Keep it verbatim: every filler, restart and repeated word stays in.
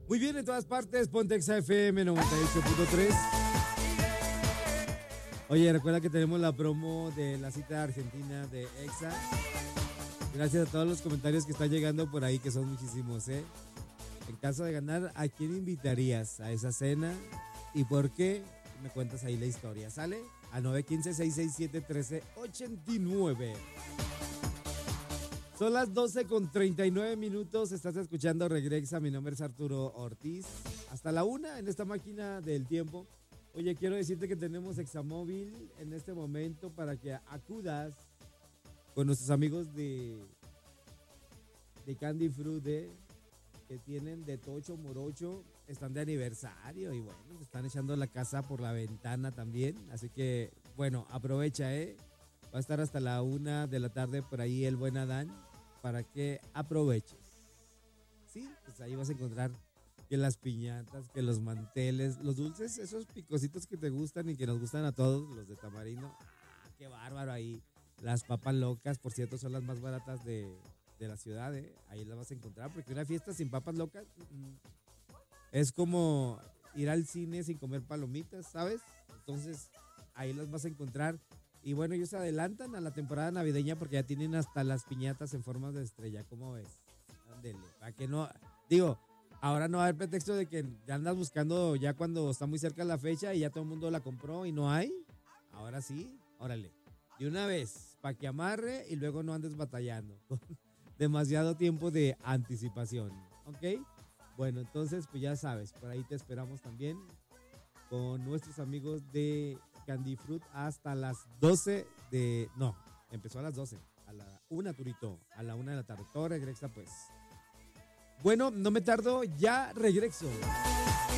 Muy bien, en todas partes, ponte Exa F M noventa y ocho punto tres. Oye, recuerda que tenemos la promo de la cita argentina de Exa. Gracias a todos los comentarios que están llegando por ahí, que son muchísimos, ¿eh? En caso de ganar, ¿a quién invitarías a esa cena? ¿Y por qué? Me cuentas ahí la historia, ¿sale? A nueve uno cinco, seis seis siete, uno tres ocho nueve. Son las doce con treinta y nueve minutos. Estás escuchando Regrexa. Mi nombre es Arturo Ortiz. Hasta la una en esta máquina del tiempo. Oye, quiero decirte que tenemos Examóvil en este momento para que acudas con nuestros amigos de, de Candy Fruit, ¿eh? Que tienen de tocho morocho. Están de aniversario y bueno, se están echando la casa por la ventana también. Así que, bueno, aprovecha, ¿eh? Va a estar hasta la una de la tarde por ahí el buen Adán para que aproveches. Sí, pues ahí vas a encontrar que las piñatas, que los manteles, los dulces, esos picositos que te gustan y que nos gustan a todos, los de tamarindo. ¡Ah, qué bárbaro ahí! Las papas locas, por cierto, son las más baratas de, de la ciudad, ¿eh? Ahí las vas a encontrar, porque una fiesta sin papas locas es como ir al cine sin comer palomitas, ¿sabes? Entonces, ahí las vas a encontrar. Y bueno, ellos se adelantan a la temporada navideña porque ya tienen hasta las piñatas en forma de estrella. ¿Cómo ves? Ándele, para que no... Digo, ahora no va a haber pretexto de que ya andas buscando ya cuando está muy cerca la fecha y ya todo el mundo la compró y no hay. Ahora sí, órale. De una vez, para que amarre y luego no andes batallando. Con demasiado tiempo de anticipación. ¿Ok? Bueno, entonces, pues ya sabes, por ahí te esperamos también con nuestros amigos de Candy Fruit hasta las doce de... No, empezó a las doce, a la una, Turito, a la una de la tarde. Todo regresa, pues. Bueno, no me tardo, ya regreso.